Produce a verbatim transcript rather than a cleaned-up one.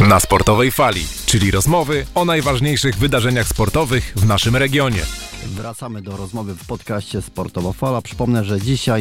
Na Sportowej Fali, czyli rozmowy o najważniejszych wydarzeniach sportowych w naszym regionie. Wracamy do rozmowy w podcaście Sportowa Fala. Przypomnę, że dzisiaj